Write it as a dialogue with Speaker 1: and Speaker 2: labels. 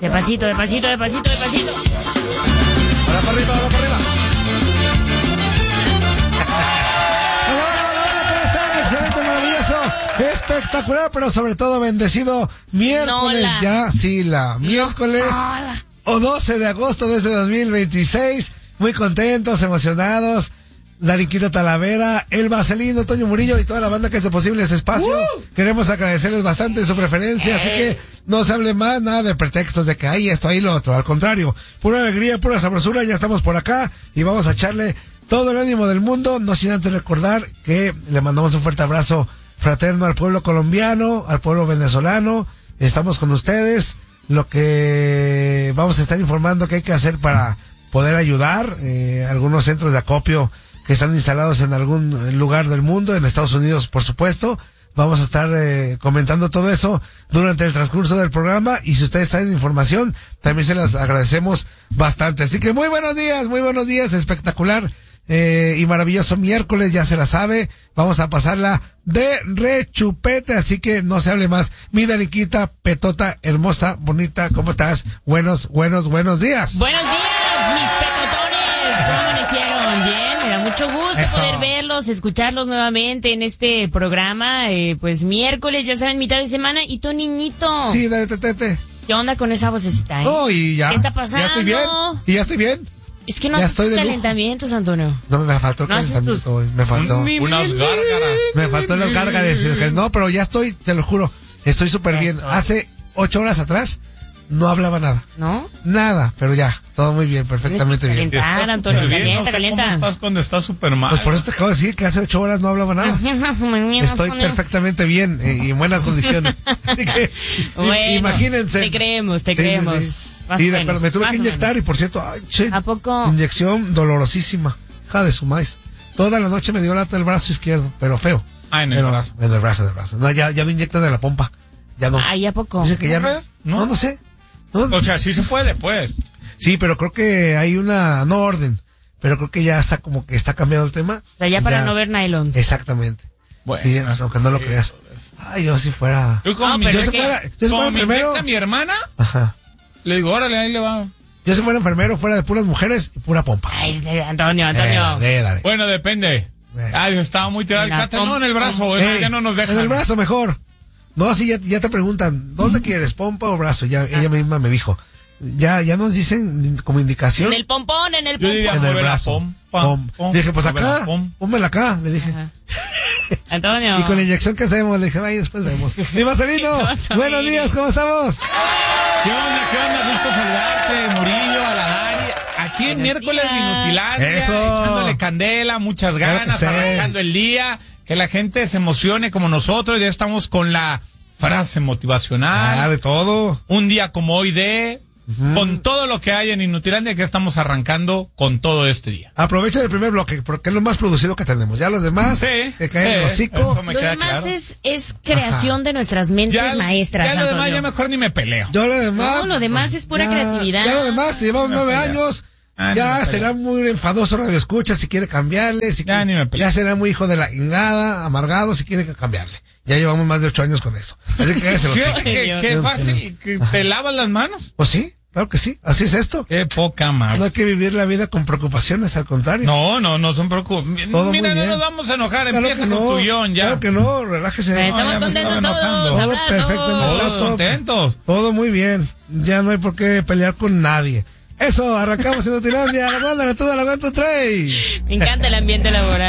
Speaker 1: Despacito, despacito, despacito, despacito.
Speaker 2: Ahora para arriba, ahora para arriba. Hola, ¿cómo están? Excelente, maravilloso, espectacular, pero sobre todo bendecido miércoles
Speaker 1: Nola.
Speaker 2: ya, sí, miércoles
Speaker 1: Hola.
Speaker 2: o 12 de agosto de este 2026. Muy contentos, emocionados. Dariquita Talavera, el Vaselino, Toño Murillo y toda la banda que hace posible ese espacio. Queremos agradecerles bastante su preferencia, así que no se hable más nada de pretextos de que hay esto, ahí lo otro. Al contrario, pura alegría, pura sabrosura, ya estamos por acá y vamos a echarle todo el ánimo del mundo, no sin antes recordar que le mandamos un fuerte abrazo fraterno al pueblo colombiano, al pueblo venezolano. Estamos con ustedes. Lo que vamos a estar informando que hay que hacer para poder ayudar, algunos centros de acopio que están instalados en algún lugar del mundo, en Estados Unidos, por supuesto. Vamos a estar comentando todo eso durante el transcurso del programa, y si ustedes traen información, también se las agradecemos bastante. Así que muy buenos días, espectacular y maravilloso miércoles, ya se la sabe. Vamos a pasarla de rechupete, así que no se hable más. Mi Daniquita, petota, hermosa, bonita, ¿cómo estás? Buenos días.
Speaker 1: Buenos días, mis petotones. ¿Cómo amanecieron? Bien, me da mucho gusto poder verlos, escucharlos nuevamente en este programa. Pues miércoles, ya saben, mitad de semana. ¿Y tu niñito?
Speaker 2: Sí, dale, tete.
Speaker 1: ¿Qué onda con esa vocecita,
Speaker 2: No, y ya.
Speaker 1: ¿Qué está pasando?
Speaker 2: Ya estoy bien.
Speaker 1: Es que no haces tus calentamientos, Antonio.
Speaker 2: No, me faltó el calentamiento hoy. Me faltó.
Speaker 3: Unas gárgaras.
Speaker 2: Me faltó las gárgaras. No, pero ya estoy, te lo juro, estoy súper bien. Hace 8 horas atrás no hablaba nada.
Speaker 1: ¿No?
Speaker 2: Nada, pero ya, todo muy bien, perfectamente bien.
Speaker 1: Calentar, Antonio,
Speaker 3: calienta.
Speaker 1: calienta.
Speaker 3: ¿Cómo estás cuando estás súper mal?
Speaker 2: Pues por eso te acabo de decir que hace 8 horas no hablaba nada. Estoy perfectamente bien y en buenas condiciones. Así que,
Speaker 1: bueno,
Speaker 2: imagínense.
Speaker 1: Te creemos.
Speaker 2: Sí. Sí, de acuerdo, me tuve que inyectar y por cierto, ay, che,
Speaker 1: ¿A poco?
Speaker 2: inyección dolorosísima. Hija de su maíz. Toda la noche me dio lata el brazo izquierdo, pero feo.
Speaker 3: Ah, en el brazo.
Speaker 2: En el brazo. No, ya me inyectan de la pompa. Ya no.
Speaker 1: Ay, ¿a poco?
Speaker 2: Dice que ya
Speaker 3: ¿No?
Speaker 2: no sé. No.
Speaker 3: O sea, sí se puede, pues.
Speaker 2: Sí, pero creo que hay una, no orden, pero creo que ya está como que está cambiado el tema.
Speaker 1: O sea, ya para no ver nylons.
Speaker 2: Exactamente.
Speaker 3: Bueno.
Speaker 2: Sí, aunque no lo creas. Ay, yo si fuera.
Speaker 3: Yo como
Speaker 1: No,
Speaker 3: mi,
Speaker 1: pero
Speaker 2: yo
Speaker 1: es
Speaker 2: si
Speaker 1: que-
Speaker 2: fuera, yo si
Speaker 3: como
Speaker 2: fuera
Speaker 3: me
Speaker 2: enfermero.
Speaker 3: inyecta mi hermana,
Speaker 2: Ajá.
Speaker 3: le digo, órale, ahí le va.
Speaker 2: Yo si fuera enfermero, fuera de puras mujeres y pura pompa.
Speaker 1: Ay, Antonio.
Speaker 2: Dale.
Speaker 3: Bueno, depende. Ay, estaba muy tirado el
Speaker 1: La
Speaker 3: cate. No, en el brazo, eso ya no nos deja.
Speaker 2: En el brazo mejor. No, sí, ya te preguntan, ¿dónde quieres, pompa o brazo? Ya, ella misma me dijo. Ya nos dicen como indicación.
Speaker 1: En el pompón, en el
Speaker 3: Yo diría,
Speaker 1: pompón.
Speaker 2: En el
Speaker 3: mueve la
Speaker 2: brazo.
Speaker 3: pom.
Speaker 2: Dije, pues
Speaker 3: Mueve la
Speaker 2: acá,
Speaker 3: pom.
Speaker 2: pónmela acá, le dije.
Speaker 1: Ajá. Antonio.
Speaker 2: Y con la inyección que hacemos, le dije, ay, después vemos. Mi Marcelino, buenos días, ¿cómo estamos?
Speaker 3: ¿Qué onda? Gusto saludarte, Murillo, a la Dari. Aquí en
Speaker 1: Buenos
Speaker 3: miércoles de
Speaker 1: días.
Speaker 3: Inutilandia,
Speaker 2: Eso.
Speaker 3: echándole candela, muchas
Speaker 2: Claro
Speaker 3: ganas,
Speaker 2: que sí.
Speaker 3: arrancando el día, que la gente se emocione como nosotros. Ya estamos con la frase motivacional.
Speaker 2: De todo.
Speaker 3: Un día como hoy con todo lo que hay en Inutilandia, que estamos arrancando con todo este día.
Speaker 2: Aprovecha el primer bloque, porque es lo más producido que tenemos. Ya los demás,
Speaker 3: Sí,
Speaker 2: que caen en el hocico.
Speaker 3: eso me
Speaker 1: Lo
Speaker 3: queda
Speaker 1: demás
Speaker 3: claro.
Speaker 1: es creación de nuestras mentes maestras,
Speaker 3: ya lo demás
Speaker 1: Antonio.
Speaker 3: ya mejor ni me peleo.
Speaker 2: Yo lo demás.
Speaker 1: No, lo demás es pura creatividad.
Speaker 2: Ya lo demás, te llevamos 9 años.
Speaker 3: Ah,
Speaker 2: Ya
Speaker 3: ni me
Speaker 2: será muy enfadoso Radio Escucha si quiere cambiarle.
Speaker 3: Ya ni me peleo.
Speaker 2: Ya será muy hijo de la ingada, amargado si quiere cambiarle. Ya llevamos más de 8 años con eso. Así que cállese los hocico.
Speaker 3: Qué fácil, que te lavas las manos.
Speaker 2: Pues sí, claro que sí. Así es esto.
Speaker 3: Qué poca más.
Speaker 2: No hay que vivir la vida con preocupaciones, al contrario.
Speaker 3: No son preocupaciones.
Speaker 2: Todo
Speaker 3: Mira,
Speaker 2: muy
Speaker 3: no
Speaker 2: bien.
Speaker 3: nos vamos a enojar,
Speaker 2: Claro
Speaker 3: empieza
Speaker 2: que
Speaker 3: con tu guión ya.
Speaker 2: Claro que no, relájese.
Speaker 1: Estamos
Speaker 3: ya me
Speaker 1: contentos
Speaker 3: estaba enojando.
Speaker 1: todos.
Speaker 2: Todo
Speaker 1: Abrazos.
Speaker 2: perfectamente.
Speaker 3: Todos contentos.
Speaker 2: Todo muy bien. Ya no hay por qué pelear con nadie. Eso, arrancamos en Inutilandia. La banda, la tuba, la aguanto, trae.
Speaker 1: Me encanta el ambiente laboral.